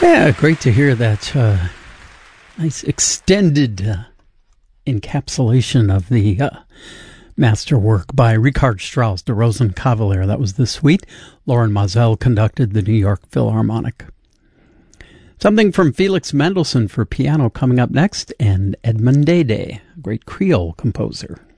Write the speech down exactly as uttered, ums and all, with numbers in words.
Yeah, great to hear that uh, nice extended uh, encapsulation of the uh, masterwork by Richard Strauss, Der Rosenkavalier. That was the suite. Loren Maazel conducted the New York Philharmonic. Something from Felix Mendelssohn for piano coming up next, and Edmond Dede, a great Creole composer.